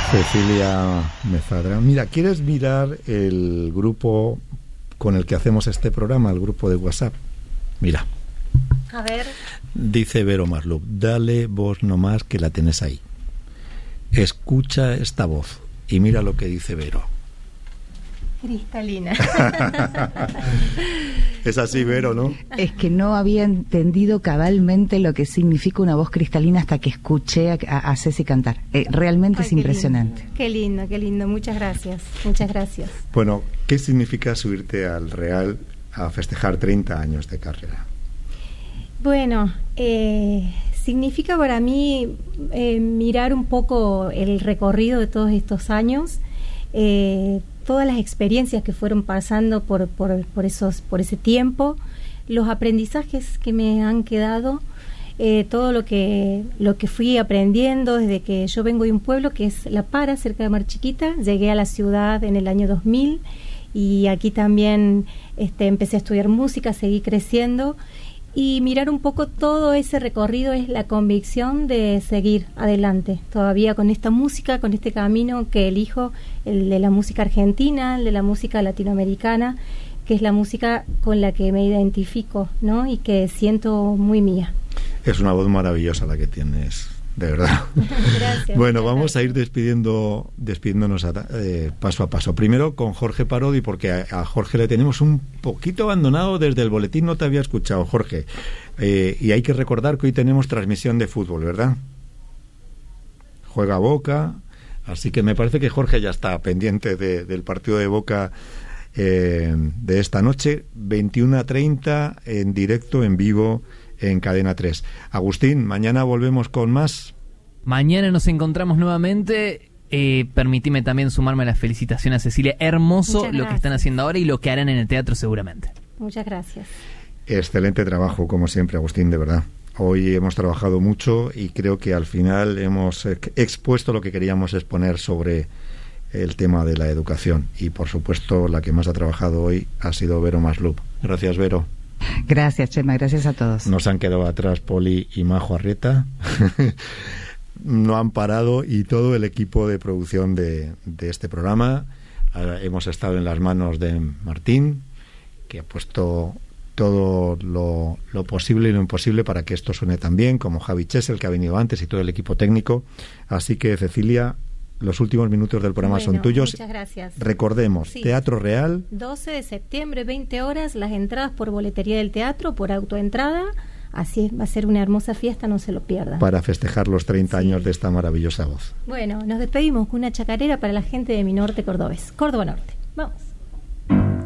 Cecilia Mezadra. Mira, ¿quieres mirar el grupo con el que hacemos este programa, el grupo de WhatsApp? Mira. A ver. Dice Vero Maslup, dale vos nomás que la tenés ahí. Escucha esta voz y mira lo que dice Vero. Cristalina. Es así, Vero, ¿no? Es que no había entendido cabalmente lo que significa una voz cristalina hasta que escuché a Ceci cantar. Realmente es impresionante. Qué lindo. Muchas gracias. Muchas gracias. Bueno, ¿qué significa subirte al Real a festejar 30 años de carrera? Bueno, significa para mí mirar un poco el recorrido de todos estos años, todas las experiencias que fueron pasando por ese tiempo, los aprendizajes que me han quedado, todo lo que fui aprendiendo desde que yo vengo de un pueblo que es La Para, cerca de Mar Chiquita. Llegué a la ciudad en el año 2000 y aquí también empecé a estudiar música, seguí creciendo. Y mirar un poco todo ese recorrido es la convicción de seguir adelante, todavía con esta música, con este camino que elijo, el de la música argentina, el de la música latinoamericana, que es la música con la que me identifico, ¿no? Y que siento muy mía. Es una voz maravillosa la que tienes, de verdad. Gracias. Bueno, vamos a ir despidiéndonos paso a paso. Primero con Jorge Parodi, porque a Jorge le tenemos un poquito abandonado desde el boletín, no te había escuchado, Jorge. Y hay que recordar que hoy tenemos transmisión de fútbol, ¿verdad? Juega Boca, así que me parece que Jorge ya está pendiente del partido de Boca de esta noche, 21:30 en directo, en vivo, en Cadena 3. Agustín, mañana volvemos con más. Mañana nos encontramos nuevamente. Permitime también sumarme a las felicitaciones a Cecilia. Hermoso lo que están haciendo ahora y lo que harán en el teatro seguramente. Muchas gracias. Excelente trabajo, como siempre, Agustín, de verdad. Hoy hemos trabajado mucho y creo que al final hemos expuesto lo que queríamos exponer sobre el tema de la educación. Y, por supuesto, la que más ha trabajado hoy ha sido Vero Maslup. Gracias, Vero. Gracias, Chema, gracias a todos. Nos han quedado atrás Poli y Majo Arrieta. No han parado, y todo el equipo de producción de este programa. Hemos estado en las manos de Martín, que ha puesto todo lo posible y lo imposible para que esto suene tan bien, como Javi Chesel, que ha venido antes, y todo el equipo técnico. Así que, Cecilia, los últimos minutos del programa son tuyos. Muchas gracias. Recordemos, sí. Teatro Real, 12 de septiembre, 20 horas, las entradas por boletería del teatro, por autoentrada. Así es, va a ser una hermosa fiesta, no se lo pierdan. Para festejar los 30 años de esta maravillosa voz. Bueno, nos despedimos con una chacarera para la gente de mi norte cordobés, Córdoba Norte. Vamos.